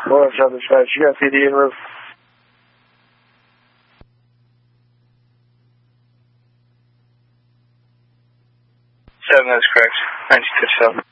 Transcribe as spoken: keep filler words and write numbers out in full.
Well, Southern Dispatch, you got P D en route? Seven, that's correct. nineteen fifty-seven.